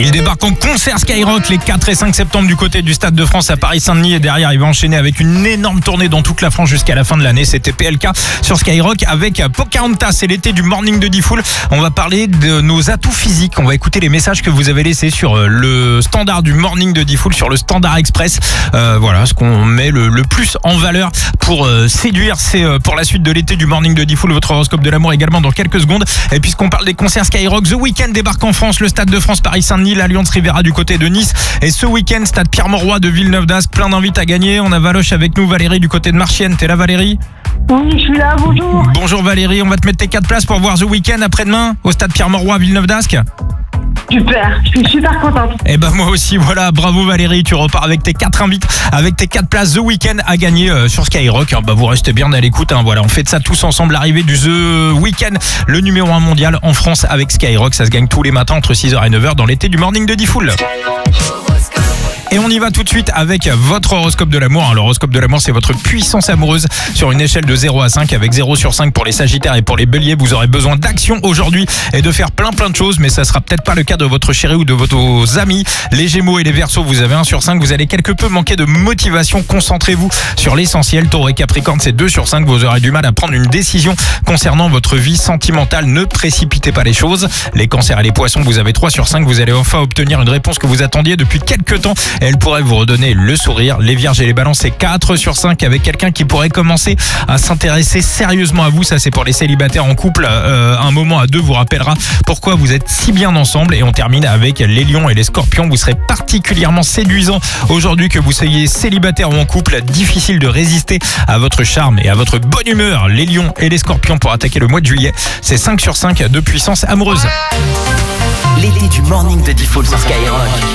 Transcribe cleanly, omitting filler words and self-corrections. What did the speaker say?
Il débarque en concert Skyrock les 4 et 5 septembre du côté du Stade de France à Paris-Saint-Denis, et derrière il va enchaîner avec une énorme tournée dans toute la France jusqu'à la fin de l'année. C'était PLK sur Skyrock avec Pocahontas. C'est l'été du Morning de Diffoul. On va parler de nos atouts physiques. On va écouter les messages que vous avez laissés sur le standard du Morning de Diffoul, sur le standard express. Voilà ce qu'on met le plus en valeur pour séduire. C'est pour la suite de l'été du Morning de Diffoul. Votre horoscope de l'amour également dans quelques secondes. Et puisqu'on parle des concerts Skyrock, The Weeknd débarque en France, le Stade de France Paris-Saint-Denis, l'Alliance Riviera du côté de Nice. Et ce week-end, Stade Pierre-Mauroy de Villeneuve-d'Ascq. Plein d'invites à gagner. On a Valoche avec nous, Valérie du côté de Marchienne. T'es là, Valérie? Oui, je suis là, bonjour. Bonjour Valérie, on va te mettre tes 4 places pour voir The Weeknd après-demain au Stade Pierre-Mauroy à Villeneuve-d'Ascq. Super, je suis super contente. Et ben moi aussi, voilà, bravo Valérie, tu repars avec tes 4 invites, avec tes 4 places The Weeknd à gagner sur Skyrock. Vous restez bien à l'écoute, voilà, on fait de ça tous ensemble, l'arrivée du The Weeknd, le numéro 1 mondial en France avec Skyrock. Ça se gagne tous les matins entre 6h et 9h dans l'été du Morning de Diffoul. Et on y va tout de suite avec votre horoscope de l'amour. L'horoscope de l'amour, c'est votre puissance amoureuse sur une échelle de 0 à 5, avec 0 sur 5 pour les Sagittaires et pour les Béliers. Vous aurez besoin d'action aujourd'hui et de faire plein de choses, mais ça sera peut-être pas le cas de votre chéri ou de vos amis. Les Gémeaux et les Verseaux, vous avez 1 sur 5. Vous allez quelque peu manquer de motivation. Concentrez-vous sur l'essentiel. Taureau et Capricorne, c'est 2 sur 5. Vous aurez du mal à prendre une décision concernant votre vie sentimentale. Ne précipitez pas les choses. Les Cancers et les Poissons, vous avez 3 sur 5. Vous allez enfin obtenir une réponse que vous attendiez depuis quelques temps. Elle pourrait vous redonner le sourire. Les Vierges et les Balances, c'est 4 sur 5 avec quelqu'un qui pourrait commencer à s'intéresser sérieusement à vous. Ça, c'est pour les célibataires en couple. Un moment à deux vous rappellera pourquoi vous êtes si bien ensemble. Et on termine avec les Lions et les Scorpions. Vous serez particulièrement séduisant aujourd'hui, que vous soyez célibataire ou en couple. Difficile de résister à votre charme et à votre bonne humeur. Les Lions et les Scorpions pour attaquer le mois de juillet. C'est 5 sur 5 de puissance amoureuse. L'été du Morning de Diffoul sur Skyrock.